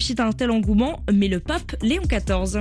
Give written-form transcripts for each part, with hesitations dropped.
suscite un tel engouement, mais le pape Léon XIV.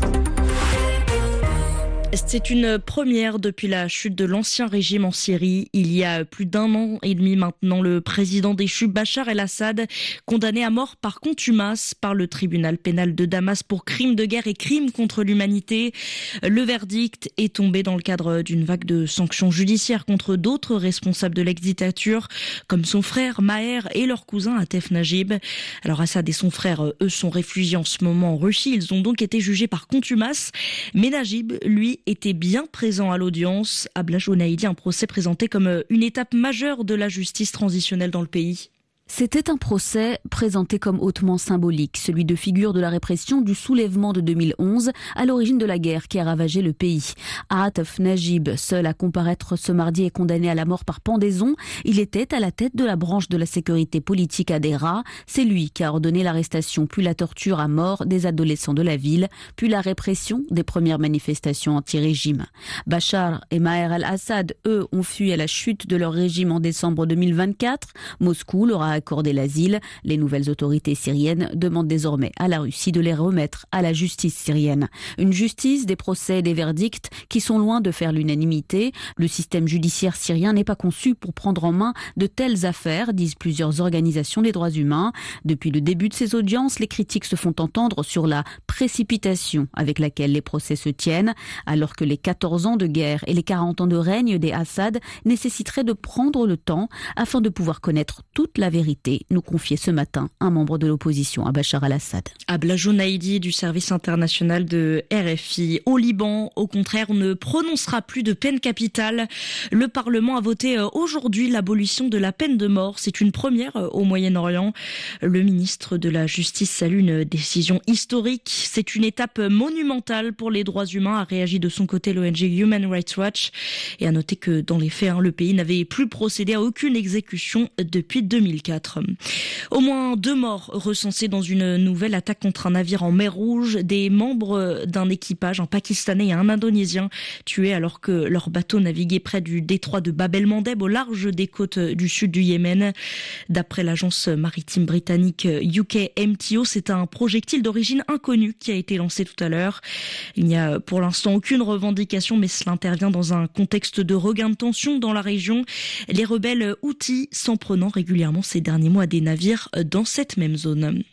C'est une première depuis la chute de l'ancien régime en Syrie. Il y a plus d'1 an et demi maintenant, le président déchu Bachar el-Assad, condamné à mort par contumace par le tribunal pénal de Damas pour crimes de guerre et crimes contre l'humanité. Le verdict est tombé dans le cadre d'une vague de sanctions judiciaires contre d'autres responsables de l'ex-dictature, comme son frère Maher et leur cousin Atef Najib. Alors Assad et son frère, eux, sont réfugiés en ce moment en Russie. Ils ont donc été jugés par contumace. Mais Najib, lui, était bien présent à l'audience. Abla Jounaïdi, un procès présenté comme une étape majeure de la justice transitionnelle dans le pays. C'était un procès présenté comme hautement symbolique, celui de figure de la répression du soulèvement de 2011 à l'origine de la guerre qui a ravagé le pays. Atef Najib, seul à comparaître ce mardi, est condamné à la mort par pendaison. Il était à la tête de la branche de la sécurité politique Adera. C'est lui qui a ordonné l'arrestation puis la torture à mort des adolescents de la ville, puis la répression des premières manifestations anti-régime. Bachar et Maher al-Assad, eux, ont fui à la chute de leur régime en décembre 2024. Moscou leur a accordé l'asile. Les nouvelles autorités syriennes demandent désormais à la Russie de les remettre à la justice syrienne. Une justice, des procès et des verdicts qui sont loin de faire l'unanimité. Le système judiciaire syrien n'est pas conçu pour prendre en main de telles affaires, disent plusieurs organisations des droits humains. Depuis le début de ces audiences, les critiques se font entendre sur la précipitation avec laquelle les procès se tiennent, alors que les 14 ans de guerre et les 40 ans de règne des Assad nécessiteraient de prendre le temps afin de pouvoir connaître toute la vérité, nous confiait ce matin un membre de l'opposition à Bachar al-Assad. Abla Jounaïdi du service international de RFI. Au Liban, au contraire, on ne prononcera plus de peine capitale. Le Parlement a voté aujourd'hui l'abolition de la peine de mort. C'est une première au Moyen-Orient. Le ministre de la Justice salue une décision historique. C'est une étape monumentale pour les droits humains, a réagi de son côté l'ONG Human Rights Watch. Et a noté que dans les faits, le pays n'avait plus procédé à aucune exécution depuis 2004. Au moins 2 morts recensés dans une nouvelle attaque contre un navire en mer Rouge. Des membres d'un équipage, un Pakistanais et un Indonésien, tués alors que leur bateau naviguait près du détroit de Bab el-Mandeb au large des côtes du sud du Yémen. D'après l'agence maritime britannique UKMTO, c'est un projectile d'origine inconnue qui a été lancé tout à l'heure. Il n'y a pour l'instant aucune revendication, mais cela intervient dans un contexte de regain de tension dans la région. Les rebelles Houthis s'en prenant régulièrement ces derniers mois des navires dans cette même zone.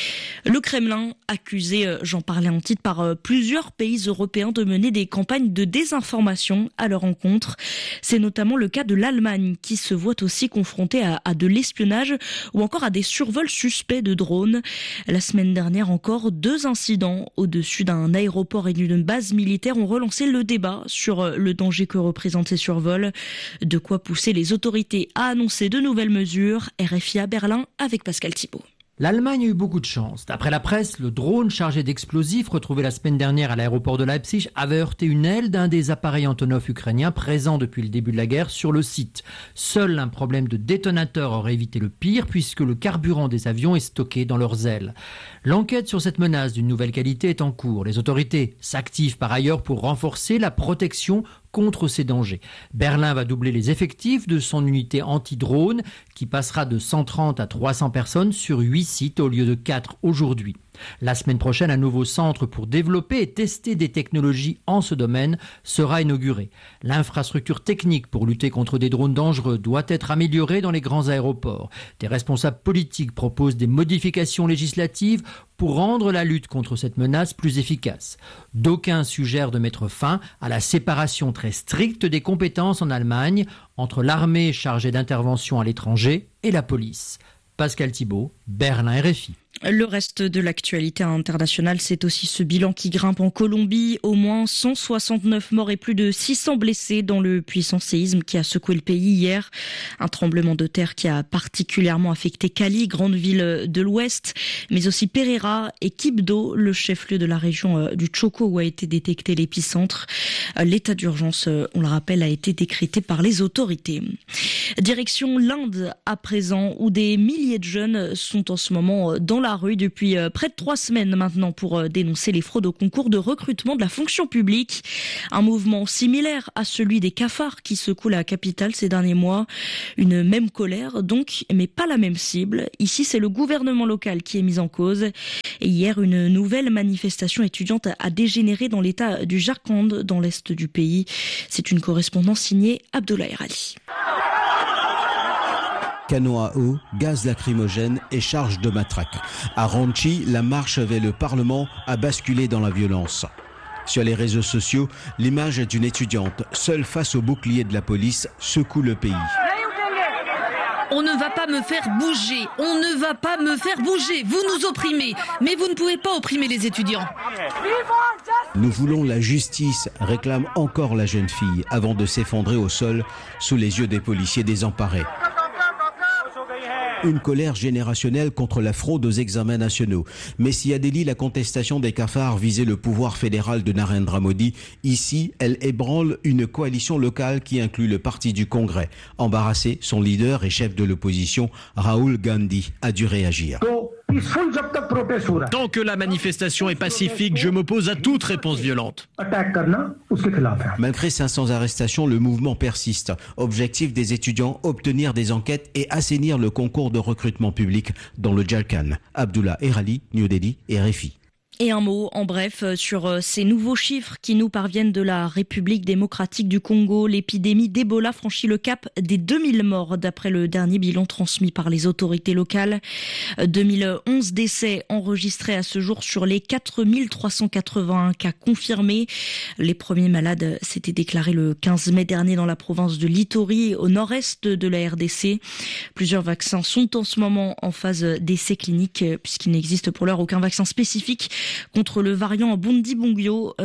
Le Kremlin, accusé, j'en parlais en titre, par plusieurs pays européens de mener des campagnes de désinformation à leur encontre. C'est notamment le cas de l'Allemagne qui se voit aussi confrontée à de l'espionnage ou encore à des survols suspects de drones. La semaine dernière encore, 2 incidents au-dessus d'un aéroport et d'une base militaire ont relancé le débat sur le danger que représentent ces survols. De quoi pousser les autorités à annoncer de nouvelles mesures. RFI à Berlin avec Pascal Thibault. L'Allemagne a eu beaucoup de chance. D'après la presse, le drone chargé d'explosifs retrouvé la semaine dernière à l'aéroport de Leipzig avait heurté une aile d'un des appareils Antonov ukrainiens présents depuis le début de la guerre sur le site. Seul un problème de détonateur aurait évité le pire puisque le carburant des avions est stocké dans leurs ailes. L'enquête sur cette menace d'une nouvelle qualité est en cours. Les autorités s'activent par ailleurs pour renforcer la protection contre ces dangers. Berlin va doubler les effectifs de son unité anti-drone qui passera de 130 à 300 personnes sur 8 sites au lieu de 4 aujourd'hui. La semaine prochaine, un nouveau centre pour développer et tester des technologies en ce domaine sera inauguré. L'infrastructure technique pour lutter contre des drones dangereux doit être améliorée dans les grands aéroports. Des responsables politiques proposent des modifications législatives pour rendre la lutte contre cette menace plus efficace. D'aucuns suggèrent de mettre fin à la séparation très stricte des compétences en Allemagne entre l'armée chargée d'intervention à l'étranger et la police. Pascal Thibault, Berlin RFI. Le reste de l'actualité internationale, c'est aussi ce bilan qui grimpe en Colombie. Au moins 169 morts et plus de 600 blessés dans le puissant séisme qui a secoué le pays hier. Un tremblement de terre qui a particulièrement affecté Cali, grande ville de l'Ouest, mais aussi Pereira et Quibdó, le chef-lieu de la région du Chocó où a été détecté l'épicentre. L'état d'urgence, on le rappelle, a été décrété par les autorités. Direction l'Inde à présent, où des milliers de jeunes sont en ce moment dans la rue depuis près de 3 semaines maintenant pour dénoncer les fraudes au concours de recrutement de la fonction publique. Un mouvement similaire à celui des cafards qui secouent la capitale ces derniers mois. Une même colère donc, mais pas la même cible. Ici, c'est le gouvernement local qui est mis en cause. Et hier, une nouvelle manifestation étudiante a dégénéré dans l'état du Jharkhand, dans l'est du pays. C'est une correspondance signée Abdullah Erali. Canons à eau, gaz lacrymogène et charge de matraque. À Ranchi, la marche vers le Parlement a basculé dans la violence. Sur les réseaux sociaux, l'image d'une étudiante, seule face au bouclier de la police, secoue le pays. On ne va pas me faire bouger, on ne va pas me faire bouger, vous nous opprimez, mais vous ne pouvez pas opprimer les étudiants. Nous voulons la justice, réclame encore la jeune fille, avant de s'effondrer au sol sous les yeux des policiers désemparés. Une colère générationnelle contre la fraude aux examens nationaux. Mais si à Delhi, la contestation des cafards visait le pouvoir fédéral de Narendra Modi, ici, elle ébranle une coalition locale qui inclut le parti du Congrès. Embarrassé, son leader et chef de l'opposition, Rahul Gandhi, a dû réagir. Tant que la manifestation est pacifique, je m'oppose à toute réponse violente. Malgré 500 arrestations, le mouvement persiste. Objectif des étudiants, obtenir des enquêtes et assainir le concours de recrutement public dans le Jharkhand. Abdullah Erali, New Delhi, RFI. Et un mot, en bref, sur ces nouveaux chiffres qui nous parviennent de la République démocratique du Congo. L'épidémie d'Ebola franchit le cap des 2000 morts, d'après le dernier bilan transmis par les autorités locales. 2011 décès enregistrés à ce jour sur les 4381 cas confirmés. Les premiers malades s'étaient déclarés le 15 mai dernier dans la province de l'Ituri, au nord-est de la RDC. Plusieurs vaccins sont en ce moment en phase d'essai clinique, puisqu'il n'existe pour l'heure aucun vaccin spécifique contre le variant Bundibugyo,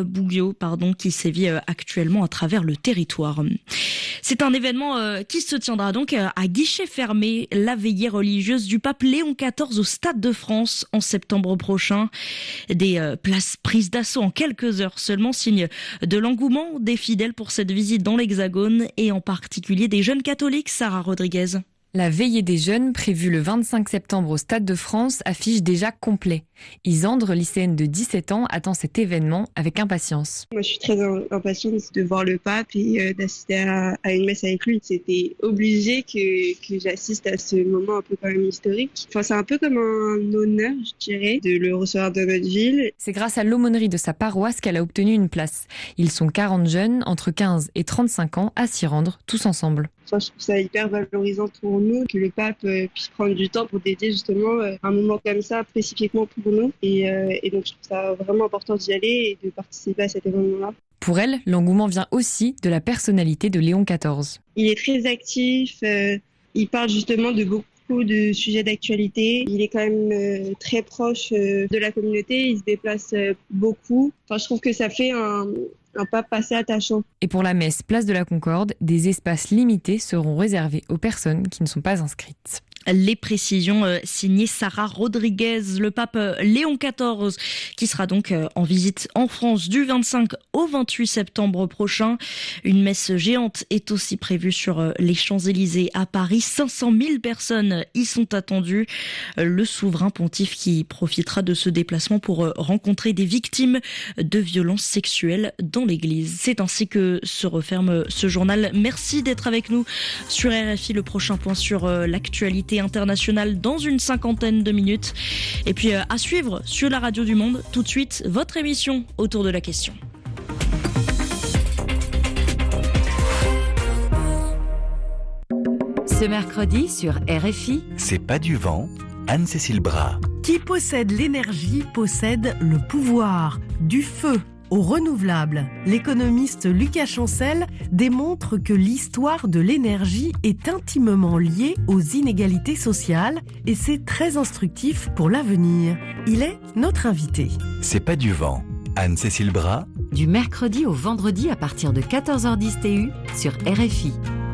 qui sévit actuellement à travers le territoire. C'est un événement qui se tiendra donc à guichet fermé, la veillée religieuse du pape Léon XIV au Stade de France en septembre prochain. Des places prises d'assaut en quelques heures seulement, signe de l'engouement des fidèles pour cette visite dans l'Hexagone et en particulier des jeunes catholiques. Sarah Rodriguez. La veillée des jeunes, prévue le 25 septembre au Stade de France, affiche déjà complet. Isandre, lycéenne de 17 ans, attend cet événement avec impatience. Moi, je suis très impatiente de voir le pape et d'assister à une messe avec lui. C'était obligé que j'assiste à ce moment un peu quand même historique. Enfin, c'est un peu comme un honneur, je dirais, de le recevoir dans notre ville. C'est grâce à l'aumônerie de sa paroisse qu'elle a obtenu une place. Ils sont 40 jeunes, entre 15 et 35 ans, à s'y rendre, tous ensemble. Enfin, je trouve ça hyper valorisant pour nous que le pape puisse prendre du temps pour dédier justement un moment comme ça spécifiquement pour nous. Et donc je trouve ça vraiment important d'y aller et de participer à cet événement-là. Pour elle, l'engouement vient aussi de la personnalité de Léon XIV. Il est très actif, il parle justement de beaucoup de sujets d'actualité. Il est quand même très proche de la communauté, il se déplace beaucoup. Enfin, je trouve que ça fait un pape assez attachant. Et pour la messe Place de la Concorde, des espaces limités seront réservés aux personnes qui ne sont pas inscrites. Les précisions signées Sarah Rodriguez, le pape Léon XIV, qui sera donc en visite en France du 25 au 28 septembre prochain. Une messe géante est aussi prévue sur les Champs-Élysées à Paris. 500 000 personnes y sont attendues. Le souverain pontife qui profitera de ce déplacement pour rencontrer des victimes de violences sexuelles dans l'église. C'est ainsi que se referme ce journal. Merci d'être avec nous sur RFI. Le prochain point sur l'actualité internationale dans une 50aine de minutes. Et puis à suivre sur la radio du Monde, tout de suite, votre émission autour de la question. Ce mercredi sur RFI, C'est pas du vent, Anne-Cécile Bras. Qui possède l'énergie possède le pouvoir. Du feu au renouvelable, l'économiste Lucas Chancel démontre que l'histoire de l'énergie est intimement liée aux inégalités sociales et c'est très instructif pour l'avenir. Il est notre invité. C'est pas du vent, Anne-Cécile Bras. Du mercredi au vendredi à partir de 14h10 TU sur RFI.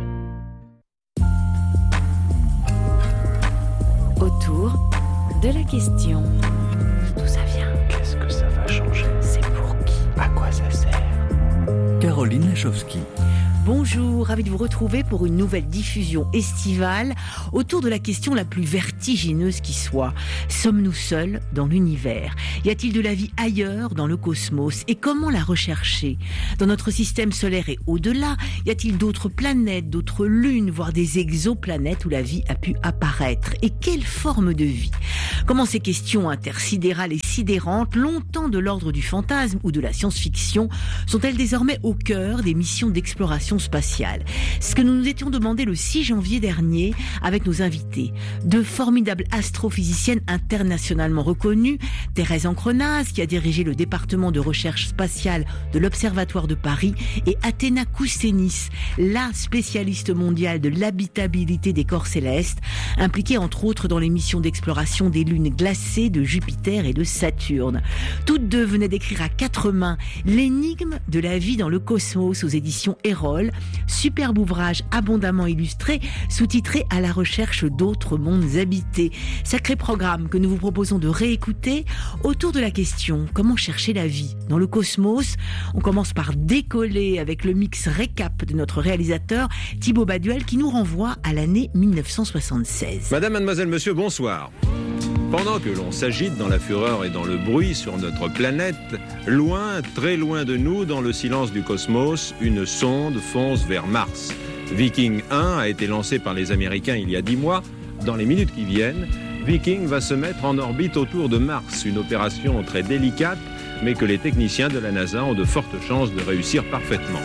Autour de la question. D'où ça vient? Qu'est-ce que ça va changer? C'est pour qui? À quoi ça sert? Caroline Lachowski. Bonjour. bonjour, ravi de vous retrouver pour une nouvelle diffusion estivale autour de la question la plus vertigineuse qui soit. Sommes-nous seuls dans l'univers ? Y a-t-il de la vie ailleurs dans le cosmos ? Et comment la rechercher ? Dans notre système solaire et au-delà, y a-t-il d'autres planètes, d'autres lunes, voire des exoplanètes où la vie a pu apparaître ? Et quelle forme de vie ? Comment ces questions intersidérales et sidérantes, longtemps de l'ordre du fantasme ou de la science-fiction, sont-elles désormais au cœur des missions d'exploration spatiale ? C'est ce que nous nous étions demandé le 6 janvier dernier avec nos invités. Deux formidables astrophysiciennes internationalement reconnues, Thérèse Ancrenaz, qui a dirigé le département de recherche spatiale de l'Observatoire de Paris, et Athéna Koussénis, la spécialiste mondiale de l'habitabilité des corps célestes, impliquée entre autres dans les missions d'exploration des lunes glacées de Jupiter et de Saturne. Toutes deux venaient d'écrire à 4 mains l'énigme de la vie dans le cosmos aux éditions Erol, superbe ouvrage abondamment illustré, sous-titré À la recherche d'autres mondes habités. Sacré programme que nous vous proposons de réécouter autour de la question comment chercher la vie dans le cosmos. On commence par décoller avec le mix récap de notre réalisateur Thibaut Baduel qui nous renvoie à l'année 1976. Madame, mademoiselle, monsieur, bonsoir. Pendant que l'on s'agite dans la fureur et dans le bruit sur notre planète, loin, très loin de nous, dans le silence du cosmos, une sonde fonce vers Mars. Viking 1 a été lancé par les Américains il y a 10 mois. Dans les minutes qui viennent, Viking va se mettre en orbite autour de Mars, une opération très délicate, mais que les techniciens de la NASA ont de fortes chances de réussir parfaitement.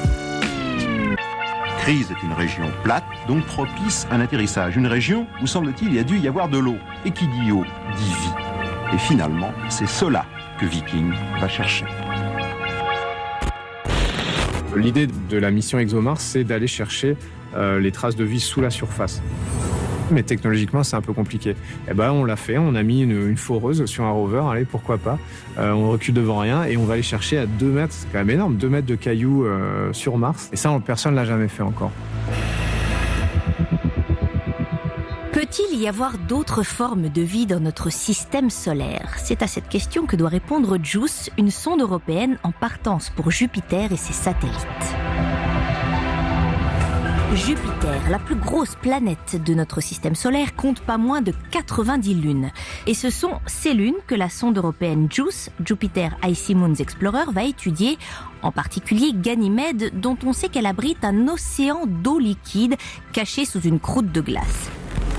Crise est une région plate, donc propice à un atterrissage. Une région où, semble-t-il, il y a dû y avoir de l'eau. Et qui dit eau, dit vie. Et finalement, c'est cela que Viking va chercher. L'idée de la mission ExoMars, c'est d'aller chercher les traces de vie sous la surface. Mais technologiquement, c'est un peu compliqué. Et ben, on l'a fait, on a mis une foreuse sur un rover, allez, pourquoi pas. On recule devant rien et on va aller chercher à 2 mètres, c'est quand même énorme, 2 mètres de cailloux sur Mars. Et ça, personne ne l'a jamais fait encore. Peut-il y avoir d'autres formes de vie dans notre système solaire ? C'est à cette question que doit répondre JUICE, une sonde européenne en partance pour Jupiter et ses satellites. Jupiter, la plus grosse planète de notre système solaire, compte pas moins de 90 lunes. Et ce sont ces lunes que la sonde européenne JUICE, Jupiter Icy Moons Explorer, va étudier, en particulier Ganymède, dont on sait qu'elle abrite un océan d'eau liquide caché sous une croûte de glace.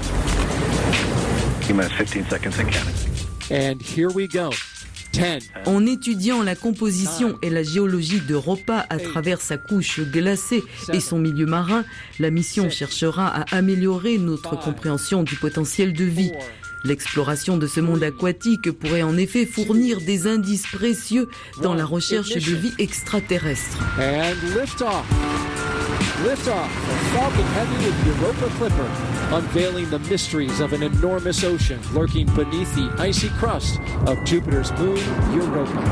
And here we go. En étudiant la composition et la géologie d'Europa à travers sa couche glacée et son milieu marin, la mission cherchera à améliorer notre compréhension du potentiel de vie. L'exploration de ce monde aquatique pourrait en effet fournir des indices précieux dans la recherche de vie extraterrestre. And lift off. Lift off. The Falcon Heavy with Europa Clipper, unveiling the mysteries of an enormous ocean lurking beneath the icy crust of Jupiter's moon, Europa.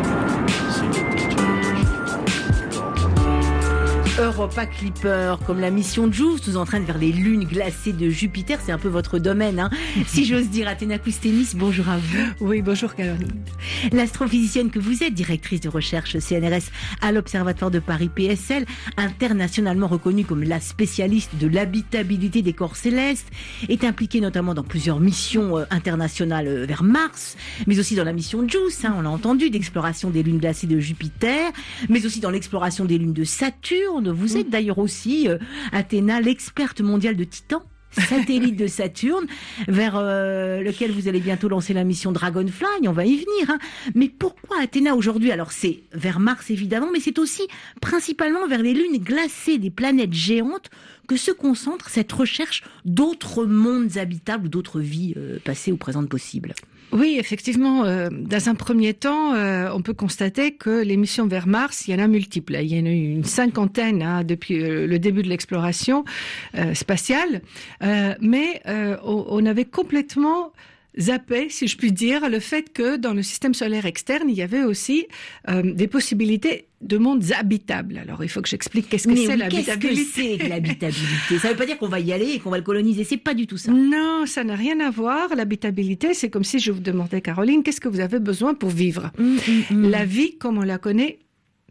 Europa Clipper, comme la mission JUICE, nous entraîne vers les lunes glacées de Jupiter. C'est un peu votre domaine, hein, si j'ose dire. Athéna Koussénis, bonjour à vous. Oui, bonjour Caroline. L'astrophysicienne que vous êtes, directrice de recherche CNRS à l'Observatoire de Paris PSL, internationalement reconnue comme la spécialiste de l'habitabilité des corps célestes, est impliquée notamment dans plusieurs missions internationales vers Mars, mais aussi dans la mission JUICE, on l'a entendu, d'exploration des lunes glacées de Jupiter, mais aussi dans l'exploration des lunes de Saturne. Vous êtes d'ailleurs aussi, Athéna, l'experte mondiale de Titan, satellite de Saturne, vers lequel vous allez bientôt lancer la mission Dragonfly, on va y venir. Hein. Mais pourquoi Athéna aujourd'hui ? Alors c'est vers Mars évidemment, mais c'est aussi principalement vers les lunes glacées des planètes géantes que se concentre cette recherche d'autres mondes habitables ou d'autres vies passées ou présentes possibles. Oui, effectivement, dans un premier temps, on peut constater que les missions vers Mars, il y en a multiples. Il y en a eu une 50aine depuis le début de l'exploration spatiale, mais on avait complètement zappé, si je puis dire, le fait que dans le système solaire externe, il y avait aussi des possibilités de mondes habitables. Alors, il faut que j'explique qu'est-ce que c'est l'habitabilité. Qu'est-ce que c'est que l'habitabilité ? Ça ne veut pas dire qu'on va y aller et qu'on va le coloniser. C'est pas du tout ça. Non, ça n'a rien à voir. L'habitabilité, c'est comme si je vous demandais, Caroline, qu'est-ce que vous avez besoin pour vivre ? La vie, comme on la connaît,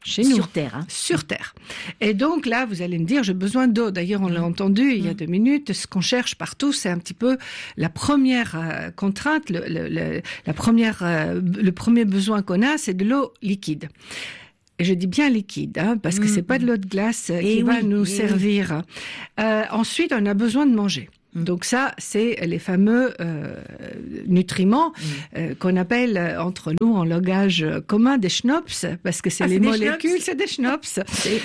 Chez nous. Sur Terre. Sur Terre. Et donc là, vous allez me dire, j'ai besoin d'eau. D'ailleurs, on l'a entendu il y a 2 minutes. Ce qu'on cherche partout, c'est un petit peu la première contrainte, le premier besoin qu'on a, c'est de l'eau liquide. Et je dis bien liquide, parce que c'est pas de l'eau de glace qui va nous servir. Ensuite, on a besoin de manger. Donc ça, c'est les fameux nutriments qu'on appelle entre nous en langage commun des schnops, parce que c'est les molécules, c'est des schnops.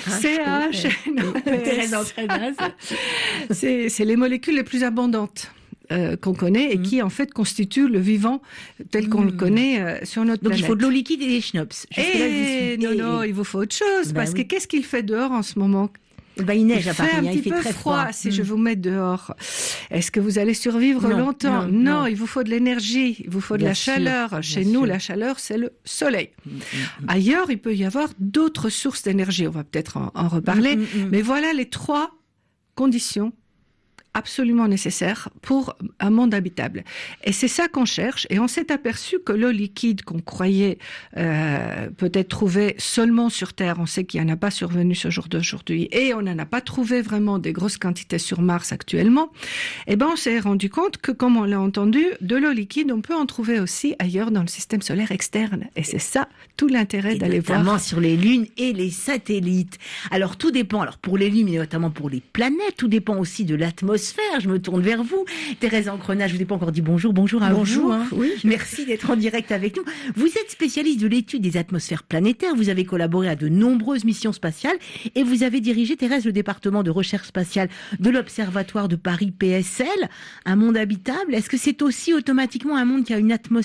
C'est les molécules les plus abondantes qu'on connaît et qui en fait constituent le vivant tel qu'on le connaît sur notre planète. Donc il faut de l'eau liquide et des schnops. Non, il vous faut autre chose, parce que qu'est-ce qu'il fait dehors en ce moment ? Il neige à Paris, il fait très froid. Si je vous mets dehors, est-ce que vous allez survivre longtemps ? Non, il vous faut de l'énergie, il vous faut de la chaleur. Chez nous, la chaleur, c'est le soleil. Ailleurs, il peut y avoir d'autres sources d'énergie. On va peut-être en reparler. Mais voilà les 3 conditions absolument nécessaire pour un monde habitable. Et c'est ça qu'on cherche. Et on s'est aperçu que l'eau liquide qu'on croyait peut-être trouver seulement sur Terre, on sait qu'il n'y en a pas survenu ce jour d'aujourd'hui, et on n'en a pas trouvé vraiment des grosses quantités sur Mars actuellement, eh ben on s'est rendu compte que, comme on l'a entendu, de l'eau liquide, on peut en trouver aussi ailleurs dans le système solaire externe. Et c'est ça tout l'intérêt d'aller voir. Notamment sur les lunes et les satellites. Alors tout dépend, pour les lunes, mais notamment pour les planètes, tout dépend aussi de l'atmosphère. Je me tourne vers vous. Thérèse Encrenat, je vous ai pas encore dit bonjour. Bonjour à vous. Oui. Merci d'être en direct avec nous. Vous êtes spécialiste de l'étude des atmosphères planétaires. Vous avez collaboré à de nombreuses missions spatiales et vous avez dirigé, Thérèse, le département de recherche spatiale de l'Observatoire de Paris PSL. Un monde habitable, est-ce que c'est aussi automatiquement un monde qui a une atmosphère ?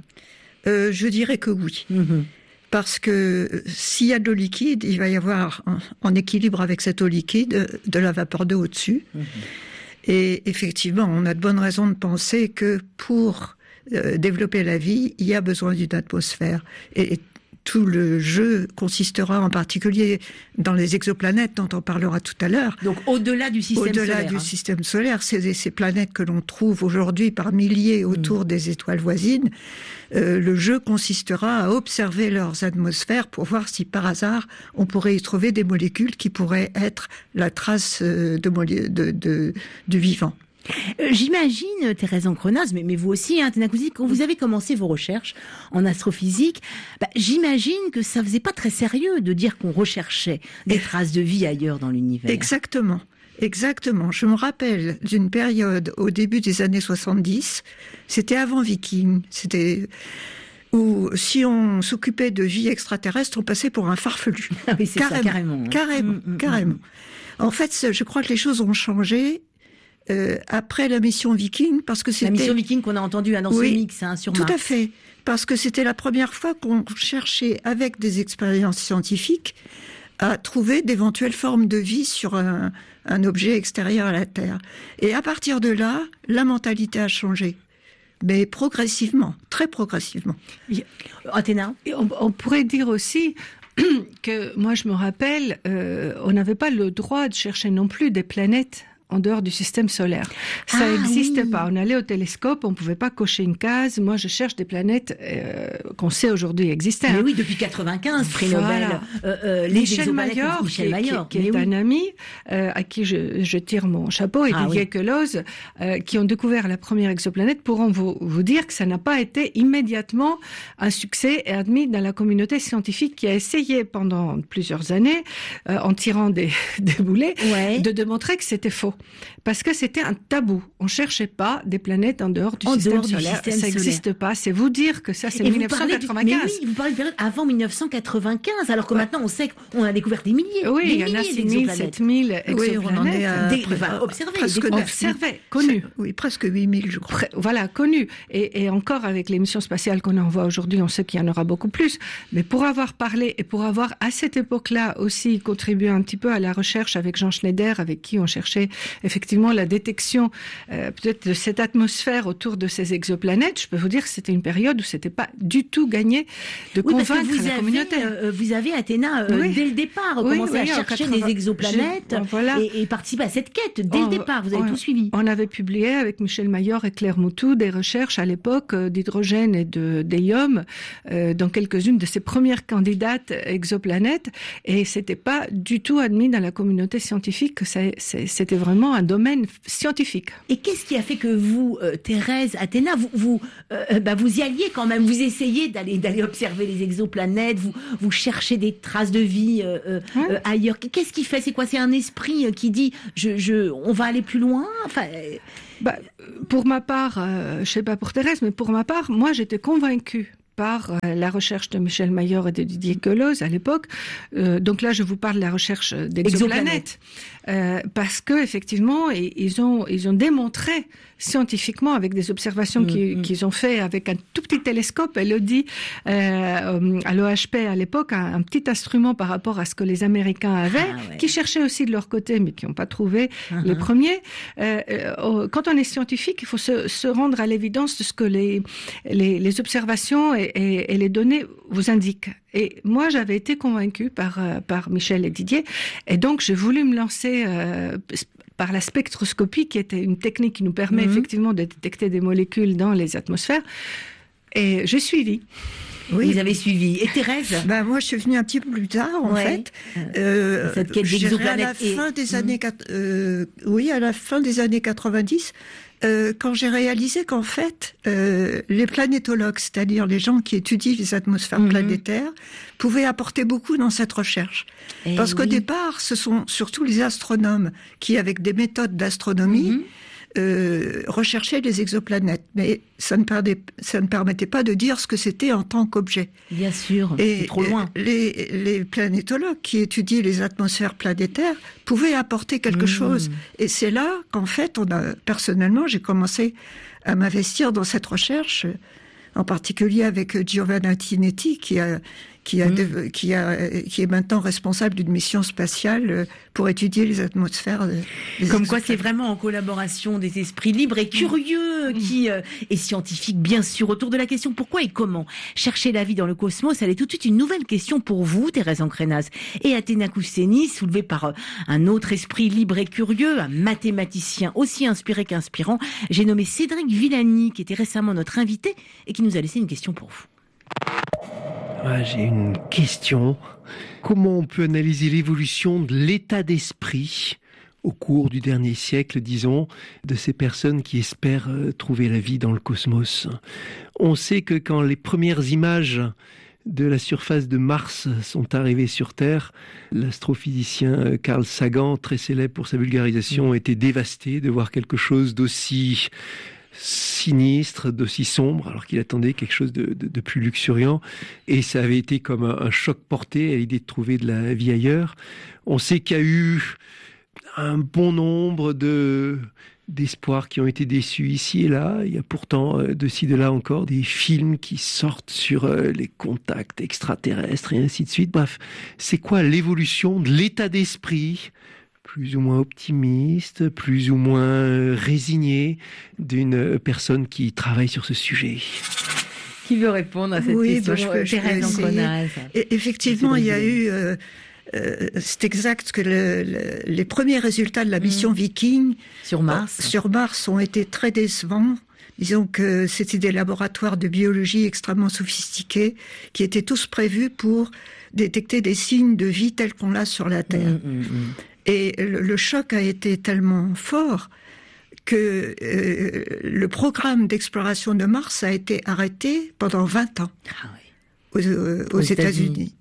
Je dirais que oui. Parce que s'il y a de l'eau liquide, il va y avoir, en équilibre avec cette eau liquide, de la vapeur d'eau au-dessus. Et effectivement, on a de bonnes raisons de penser que pour développer la vie, il y a besoin d'une atmosphère. Et tout le jeu consistera en particulier dans les exoplanètes dont on parlera tout à l'heure. Donc au-delà du système solaire. Au-delà du système solaire, ces planètes que l'on trouve aujourd'hui par milliers autour des étoiles voisines, le jeu consistera à observer leurs atmosphères pour voir si par hasard on pourrait y trouver des molécules qui pourraient être la trace du vivant. J'imagine, Thérèse Encrenat, mais vous aussi, Athéna Cousy, quand vous avez commencé vos recherches en astrophysique, j'imagine que ça faisait pas très sérieux de dire qu'on recherchait des traces de vie ailleurs dans l'univers. Exactement. Je me rappelle d'une période au début des années 70, c'était avant Viking, c'était où si on s'occupait de vie extraterrestre, on passait pour un farfelu. Ah oui, c'est carrément. Carrément. En fait, je crois que les choses ont changé après la mission Viking, parce que c'était... La mission Viking qu'on a entendue dans ce mix sur Mars. Tout à fait, parce que c'était la première fois qu'on cherchait, avec des expériences scientifiques, à trouver d'éventuelles formes de vie sur un objet extérieur à la Terre. Et à partir de là, la mentalité a changé. Mais progressivement, très progressivement. Athéna ? On pourrait dire aussi que, moi je me rappelle, on n'avait pas le droit de chercher non plus des planètes en dehors du système solaire. Ça n'existe pas. On allait au télescope, on ne pouvait pas cocher une case. Moi, je cherche des planètes qu'on sait aujourd'hui exister. Mais oui, depuis 95, prix Nobel. Michel Mayor, qui est un ami à qui je tire mon chapeau, et Didier Queloz, qui ont découvert la première exoplanète, pourront vous dire que ça n'a pas été immédiatement un succès et admis dans la communauté scientifique qui a essayé pendant plusieurs années, en tirant des boulets, de démontrer que c'était faux. Parce que c'était un tabou. On cherchait pas des planètes en dehors du système solaire. Ça n'existe pas. C'est vous dire que ça, c'est 1995. Vous parlez de période avant 1995, alors que maintenant, on sait qu'on a découvert des milliers. Oui, il y en a 6 000, 7 000 exoplanètes. Oui, on en est à observés, connus. Oui, presque 8 000, je crois. Voilà, connus. Et encore, avec les missions spatiales qu'on envoie aujourd'hui, on sait qu'il y en aura beaucoup plus. Mais pour avoir parlé et pour avoir, à cette époque-là, aussi contribué un petit peu à la recherche avec Jean Schneider, avec qui on cherchait effectivement la détection peut-être de cette atmosphère autour de ces exoplanètes, je peux vous dire que c'était une période où c'était pas du tout gagné de convaincre la communauté. Vous avez, Athéna, dès le départ, commencé à chercher des exoplanètes et participer à cette quête. Dès le départ, vous avez tout suivi. On avait publié avec Michel Mayor et Claire Moutou des recherches à l'époque d'hydrogène et d'hélium dans quelques-unes de ces premières candidates exoplanètes, et c'était pas du tout admis dans la communauté scientifique que c'était vraiment un domaine scientifique. Et qu'est-ce qui a fait que vous, Thérèse, Athéna, vous y alliez quand même, vous essayez d'aller observer les exoplanètes, vous cherchez des traces de vie ailleurs. Qu'est-ce qui fait? C'est quoi? C'est un esprit qui dit on va aller plus loin? Enfin, pour ma part, je sais pas pour Thérèse, mais pour ma part, moi j'étais convaincue par la recherche de Michel Mayor et de Didier Queloz à l'époque. Donc là, je vous parle de la recherche d'exoplanètes. Parce que effectivement, ils ont démontré scientifiquement avec des observations qu'ils ont fait avec un tout petit télescope, Elodie, à l'OHP à l'époque, un petit instrument par rapport à ce que les Américains avaient, qui cherchaient aussi de leur côté, mais qui n'ont pas trouvé les premiers. Quand on est scientifique, il faut se rendre à l'évidence de ce que les observations et les données vous indiquent. Et moi, j'avais été convaincue par Michel et Didier, et donc j'ai voulu me lancer par la spectroscopie, qui était une technique qui nous permet effectivement de détecter des molécules dans les atmosphères. Et j'ai suivi. Oui. Vous avez suivi. Et Thérèse? Moi, je suis venue un petit peu plus tard, en fait. Cette quête d'exoplanètes. À la fin des années, à la fin des années 90, quand j'ai réalisé qu'en fait, les planétologues, c'est-à-dire les gens qui étudient les atmosphères planétaires, pouvaient apporter beaucoup dans cette recherche. Parce qu'au départ, ce sont surtout les astronomes qui, avec des méthodes d'astronomie, recherchaient les exoplanètes. Mais ça ne permettait pas de dire ce que c'était en tant qu'objet. Bien sûr, c'est trop loin. Les planétologues qui étudient les atmosphères planétaires pouvaient apporter quelque chose. Et c'est là qu'en fait, personnellement, j'ai commencé à m'investir dans cette recherche, en particulier avec Giovanna Tinetti, qui est maintenant responsable d'une mission spatiale pour étudier les atmosphères. Comme quoi, c'est vraiment en collaboration des esprits libres et curieux et scientifiques, bien sûr, autour de la question pourquoi et comment chercher la vie dans le cosmos. Elle est tout de suite une nouvelle question pour vous, Thérèse Ancrenaz et Athéna Kousseni, soulevée par un autre esprit libre et curieux, un mathématicien aussi inspiré qu'inspirant. J'ai nommé Cédric Villani, qui était récemment notre invité et qui nous a laissé une question pour vous. J'ai une question. Comment on peut analyser l'évolution de l'état d'esprit au cours du dernier siècle, disons, de ces personnes qui espèrent trouver la vie dans le cosmos? On sait que quand les premières images de la surface de Mars sont arrivées sur Terre, l'astrophysicien Carl Sagan, très célèbre pour sa vulgarisation, était dévasté de voir quelque chose d'aussi sinistre, d'aussi sombre, alors qu'il attendait quelque chose de plus luxuriant, et ça avait été comme un choc porté à l'idée de trouver de la vie ailleurs. On sait qu'il y a eu un bon nombre d'espoirs qui ont été déçus ici et là. Il y a pourtant de ci de là encore des films qui sortent sur les contacts extraterrestres et ainsi de suite. Bref, c'est quoi l'évolution de l'état d'esprit plus ou moins optimiste, plus ou moins résigné d'une personne qui travaille sur ce sujet? Qui veut répondre à cette question? Thérèse Ancrenaz. Effectivement, il y a eu... c'est exact que les premiers résultats de la mission Viking sur Mars ont été très décevants. Disons que c'était des laboratoires de biologie extrêmement sophistiqués qui étaient tous prévus pour détecter des signes de vie tels qu'on l'a sur la Terre. Et le choc a été tellement fort que le programme d'exploration de Mars a été arrêté pendant 20 ans aux États-Unis.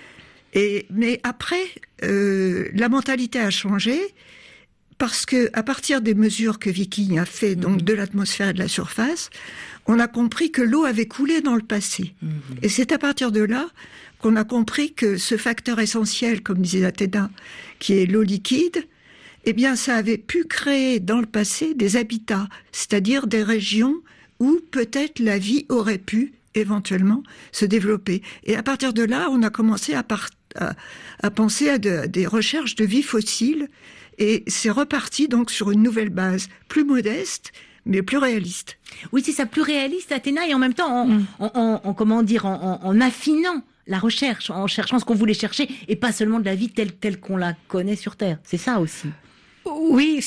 Mais après, la mentalité a changé parce que à partir des mesures que Viking a fait, donc de l'atmosphère et de la surface, on a compris que l'eau avait coulé dans le passé. Et c'est à partir de là qu'on a compris que ce facteur essentiel, comme disait Athéna, qui est l'eau liquide, eh bien, ça avait pu créer dans le passé des habitats, c'est-à-dire des régions où peut-être la vie aurait pu éventuellement se développer. Et à partir de là, on a commencé à à penser à des recherches de vie fossile, et c'est reparti donc sur une nouvelle base, plus modeste, mais plus réaliste. Oui, c'est ça, plus réaliste, Athéna, et en même temps, en affinant la recherche, en cherchant ce qu'on voulait chercher, et pas seulement de la vie telle qu'on la connaît sur Terre. C'est ça aussi. Oui,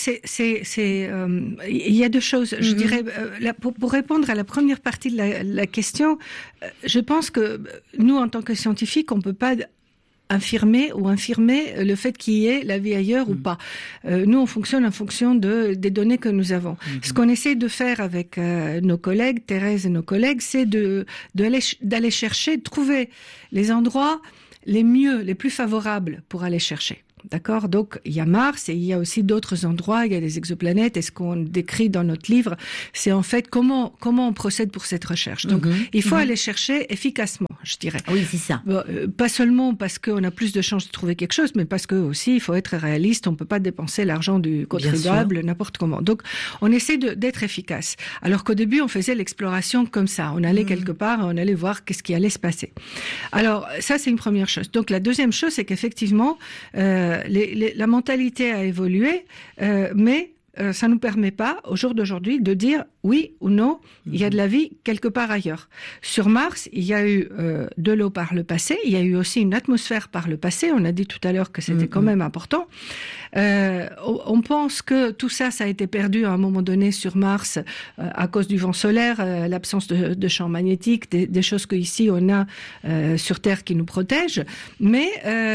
il y a deux choses. Je dirais, pour répondre à la première partie de la question, je pense que nous, en tant que scientifiques, on peut pas infirmer le fait qu'il y ait la vie ailleurs ou pas. Nous, on fonctionne en fonction des données que nous avons. Ce qu'on essaie de faire avec nos collègues, Thérèse et nos collègues, c'est d'aller chercher, de trouver les endroits les plus favorables pour aller chercher. D'accord? Donc, il y a Mars et il y a aussi d'autres endroits, il y a des exoplanètes, et ce qu'on décrit dans notre livre, c'est en fait comment on procède pour cette recherche. Donc, il faut aller chercher efficacement, je dirais. Oui, c'est ça. Pas seulement parce qu'on a plus de chances de trouver quelque chose, mais parce que aussi, il faut être réaliste, on peut pas dépenser l'argent du contribuable n'importe comment. Donc, on essaie d'être efficace. Alors qu'au début, on faisait l'exploration comme ça. On allait quelque part, on allait voir qu'est-ce qui allait se passer. Alors, ça, c'est une première chose. Donc, la deuxième chose, c'est qu'effectivement, la mentalité a évolué, mais ça nous permet pas, au jour d'aujourd'hui, de dire oui ou non, il y a de la vie quelque part ailleurs. Sur Mars, il y a eu de l'eau par le passé, il y a eu aussi une atmosphère par le passé, on a dit tout à l'heure que c'était quand même important. On pense que tout ça a été perdu à un moment donné sur Mars à cause du vent solaire, l'absence de champs magnétiques, des choses qu'ici on a sur Terre qui nous protègent, mais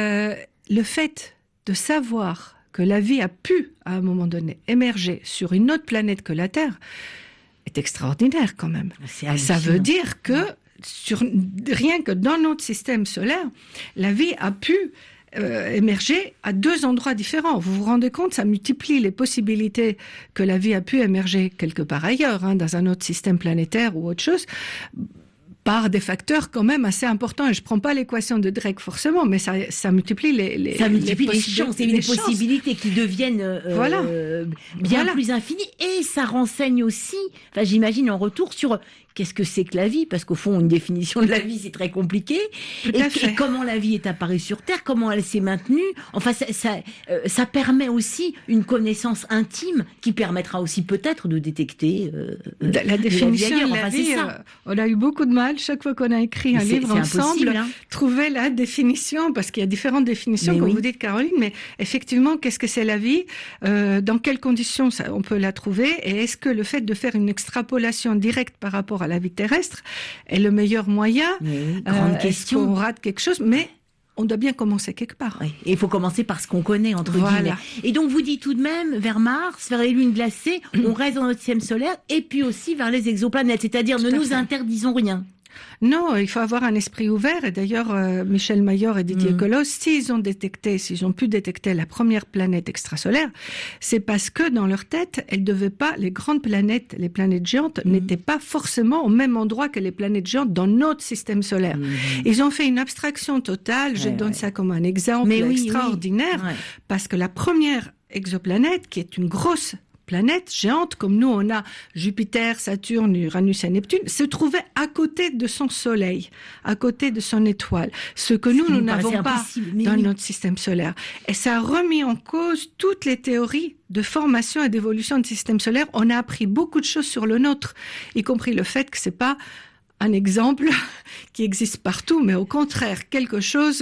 le fait de savoir que la vie a pu, à un moment donné, émerger sur une autre planète que la Terre, est extraordinaire quand même. Ça veut dire que, rien que dans notre système solaire, la vie a pu émerger à 2 endroits différents. Vous vous rendez compte, ça multiplie les possibilités que la vie a pu émerger quelque part ailleurs, dans un autre système planétaire ou autre chose, par des facteurs quand même assez importants. Et je prends pas l'équation de Drake forcément, mais ça multiplie les chances et les possibilités qui deviennent bien plus infinies. Et ça renseigne aussi, j'imagine en retour sur qu'est-ce que c'est que la vie, parce qu'au fond, une définition de la vie, c'est très compliqué. Et comment la vie est apparue sur Terre, comment elle s'est maintenue. Enfin, ça permet aussi une connaissance intime qui permettra aussi peut-être de détecter la définition de la vie. On a eu beaucoup de mal chaque fois qu'on a écrit un livre ensemble, trouver la définition, parce qu'il y a différentes définitions, comme vous dites, Caroline, mais effectivement, qu'est-ce que c'est la vie, dans quelles conditions on peut la trouver, et est-ce que le fait de faire une extrapolation directe par rapport à la vie terrestre est le meilleur moyen? Grande question. Est-ce qu'on rate quelque chose? Mais on doit bien commencer quelque part. Oui. Et il faut commencer par ce qu'on connaît, entre guillemets. Et donc, vous dites tout de même, vers Mars, vers les lunes glacées, on reste dans notre système solaire, et puis aussi vers les exoplanètes. C'est-à-dire, ne nous interdisons rien. Non, il faut avoir un esprit ouvert. Et d'ailleurs, Michel Mayor et Didier Queloz, s'ils ont pu détecter la première planète extrasolaire, c'est parce que dans leur tête, les grandes planètes, les planètes géantes, n'étaient pas forcément au même endroit que les planètes géantes dans notre système solaire. Ils ont fait une abstraction totale. Je donne ça comme un exemple extraordinaire, parce que la première exoplanète, qui est une grosse planètes géantes, comme nous on a Jupiter, Saturne, Uranus et Neptune, se trouvait à côté de son soleil, à côté de son étoile. Ce que nous n'avons pas dans notre système solaire. Et ça a remis en cause toutes les théories de formation et d'évolution du système solaire. On a appris beaucoup de choses sur le nôtre, y compris le fait que c'est pas un exemple qui existe partout, mais au contraire, quelque chose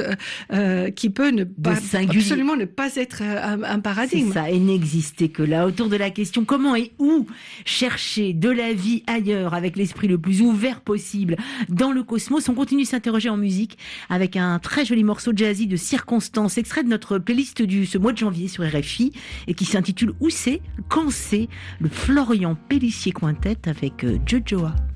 qui peut absolument ne pas être un paradigme. C'est ça, et n'exister que là. Autour de la question comment et où chercher de la vie ailleurs avec l'esprit le plus ouvert possible dans le cosmos, on continue de s'interroger en musique avec un très joli morceau jazzy de Circonstance, extrait de notre playlist ce mois de janvier sur RFI, et qui s'intitule Où c'est, quand c'est, le Florian Pélissier Quintet avec Jojoa.